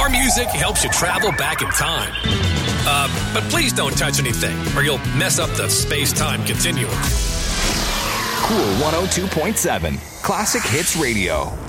Our music helps you travel back in time. But please don't touch anything, or you'll mess up the space-time continuum. Cool 102.7, Classic Hits Radio.